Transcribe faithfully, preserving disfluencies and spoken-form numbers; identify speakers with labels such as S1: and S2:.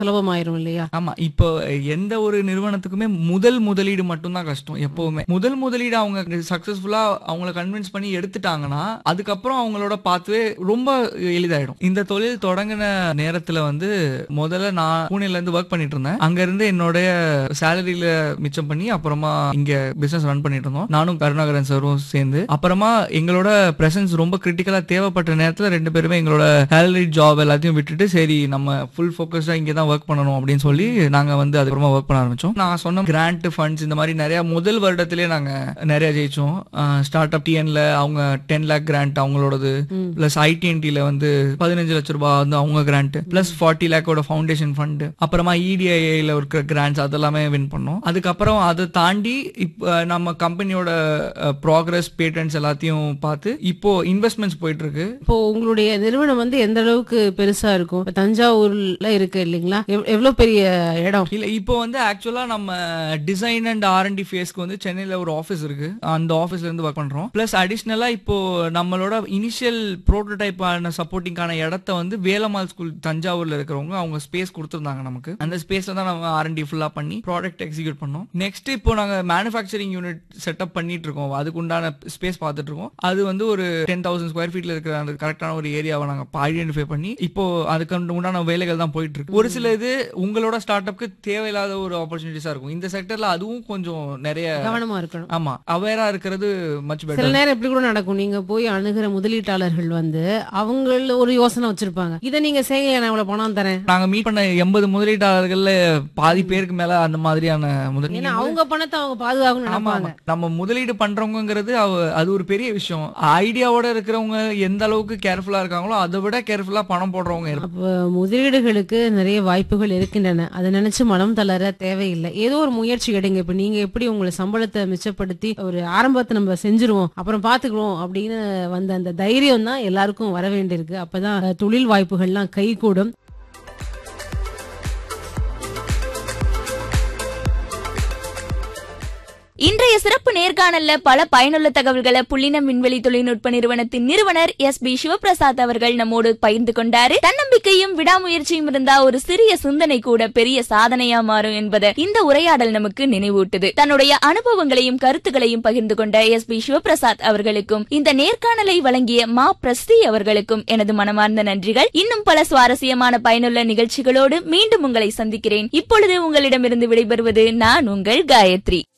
S1: சுலபமாயிரும் இல்லையா?
S2: ஆமா. இப்போ எந்த ஒரு நிறுவனத்துக்குமே முதல் முதலீடு மட்டும் தான் கஷ்டம் எப்பவுமே. முதல் முதலீடு அவங்க சக்சஸ்ஃபுல்லா அவங்கள கன்வின்ஸ் பண்ணி எடுத்துட்டாங்கன்னா அதுக்கப்புறம் அவங்களோட பாத்வே ரொம்ப எளிதாயிடும். இந்த தொழில் தொடங்கின நேரத்துல வந்து முதல்ல நான் பூனேல இருந்து ஒர்க் பண்ணிட்டு இருந்தேன். அங்க இருந்து என்னோட சேலரியில மிச்சம் பண்ணி அப்புறமா இங்க பிசினஸ் ரன் பண்ணிட்டு இருந்தோம். நானும் கருணாகரன் சாரும் சேர்ந்து. அப்புறமா எங்களோட பிரசன்ஸ் ரொம்ப கிரிட்டிக்கலா தேவைப்பட்ட நேரத்துல ரெண்டு பேருமே எங்களோட சேலரி ஜாப் எல்லாத்தையும் விட்டுட்டு சரி நம்ம ஃபுல் ஃபோக்கஸ்டா இங்க தான் ஒர்க் பண்ணணும் அப்படின்னு சொல்லி நாங்க வந்து அதுக்கப்புறமா ஒர்க் பண்ண ஆரம்பிச்சோம். நான் சொன்ன கிராண்ட் ஃபண்ட்ஸ் இந்த மாதிரி நிறைய முதல் வருடத்திலே நாங்க நிறைய ஜெயிச்சோம். ஸ்டார்ட் அப் டிஎன்ல அவங்க டென் லேக் கிராண்ட் அவங்களோடது, பிளஸ் ஐடிஎன்டில வந்து பதினஞ்சு லட்சம் ரூபாய் வந்து அவங்க grand, plus forty லேக்கோட foundation fund, அப்புறமா இடிஐல இருக்கிற கிராண்ட்ஸ் அதெல்லாமே வின் பண்ணோம். அதுக்கப்புறம் அதை தாண்டி இப்போ நம்ம கம்பெனியோட ப்ராக்ரஸ் பேட்டன்ஸ் எல்லாத்தையும் பார்த்து இப்போ இன்வெஸ்ட்மெண்ட்ஸ் போயிட்டு இருக்கு.
S1: இப்போ உங்களுடைய நிறுவனம் வந்து எந்த அளவுக்கு பெருசா இருக்கும்? தஞ்சாவூர்ல இருக்கு இல்லீங்களா? எவ்வளவு பெரிய இடம்?
S2: இல்ல இப்போ வந்து ஆக்சுவலா நம்ம design and R and D ஃபேஸ்க்கு வந்து சென்னையில ஒரு ஆஃபீஸ் இருக்கு. அந்த ஆஃபீஸ்ல இருந்து ஒர்க் பண்றோம். பிளஸ் அடிஷனலா இப்போ நம்மளோட இனிஷியல் ப்ரோட்டோடைப் ஆன சப்போர்ட்டிங்கான இடத்த வந்து வேலம்மாள் ஸ்கூல் தஞ்சாவூர்ல இருக்கிறவங்க அவங்க ஸ்பேஸ் கொடுத்திருந்தாங்க நமக்கு. அந்த ஸ்பேஸ்ல தான் நம்ம ஆர் அண்ட் டி ஃபுல்லா பண்ணி ப்ராடக்ட் எக்ஸிக்யூட் பண்ணோம். நெக்ஸ்ட் இப்போ நாங்க மேனுஃபேக்சரிங் யூனிட் செட்டப் பண்ணிட்டு இருக்கோம். அதுக்கு உண்டான ஸ்பேஸ் பார்த்துட்டு இருக்கோம். அது வந்து ஒரு டென் தௌசண்ட் ஸ்கொயர் ஃபீட்ல இருக்கிற அந்த கரெக்டான ஒரு ஏரியாவை நாங்க ஐடென்டிஃபை பண்ணி இப்போ அதுக்கு உண்டான வேலைகள் தான் போயிட்டு இருக்கு. ஒரு சில இது உங்களோட ஸ்டார்ட் அப்க்கு தேவையில்லாத ஒரு ஆப்பர்ச்சுனிட்டிஸா இருக்கும். இந்த செக்டர்ல அதுவும் கொஞ்சம் நிறைய
S1: கவனமா இருக்கணும்.
S2: ஆமா, அவேரா இருக்கிறது மச் பெட்டர்.
S1: சில நேரம் எப்படி கூட நடக்கும், நீங்க போய் அணுகிற முதலீட்டாளர்கள் வந்து அவங்க ஒரு யோசனை வச்சிருப்பாங்க, இதை நீங்க செய்ய நான் இவ்வளவு பணம் தரேன்.
S2: நாங்க மீட் பண்ண எண்பது முதலீட்டாளர்கள்ல பாதி பேருக்கு மேல அந்த மாதிரியான முதலீடு,
S1: ஏன்னா அவங்க பணத்தை அவங்க பாதுகாக்கணும்னு நினைப்பாங்க.
S2: நம்ம முதலீடு பண்றவங்கிறது அது ஒரு பெரிய விஷயம். ஐடியாவோட இருக்கிறவங்க எந்த அளவுக்கு கேர்ஃபுல்லா இருக்காங்களோ அதை விட கேர்ஃபுல்லா பணம் போடுறவங்க.
S1: அப்ப முதலீடுகளுக்கு நிறைய வாய்ப்புகள் இருக்கின்றன. அதை நினைச்சு மனம் தளர தேவையில்லை. ஏதோ ஒரு முயற்சி எடுங்க. இப்ப நீங்க எப்படி உங்களை சம்பளத்தை மிச்சப்படுத்தி ஒரு ஆரம்பத்தை நம்ம செஞ்சிருவோம் அப்புறம் பாத்துக்கிறோம் அப்படின்னு வந்த அந்த தைரியம் தான் எல்லாருக்கும் வர வேண்டியிருக்கு. அப்பதான் தொழில் வாய்ப்புகள்லாம் கை கூடும்.
S3: இன்றைய சிறப்பு நேர்காணல்ல பல பயனுள்ள தகவல்களை புள்ளினம் விண்வெளி தொழில்நுட்ப நிறுவனத்தின் நிறுவனர் எஸ் பி சிவபிரசாத் அவர்கள் நம்மோடு பகிர்ந்து கொண்டாரு. தன்னம்பிக்கையும் விடாமுயற்சியும் இருந்தா ஒரு சிறிய சிந்தனை கூட பெரிய சாதனையா மாறும் என்பதை இந்த உரையாடல் நமக்கு நினைவூட்டுது. தன்னுடைய அனுபவங்களையும் கருத்துக்களையும் பகிர்ந்து கொண்ட எஸ் பி சிவபிரசாத் அவர்களுக்கும் இந்த நேர்காணலை வழங்கிய மா பிரஸ்தி அவர்களுக்கும் எனது மனமார்ந்த நன்றிகள். இன்னும் பல சுவாரஸ்யமான பயனுள்ள நிகழ்ச்சிகளோடு மீண்டும் உங்களை சந்திக்கிறேன். இப்பொழுது உங்களிடமிருந்து விடைபெறுவது நான் உங்கள் காயத்ரி.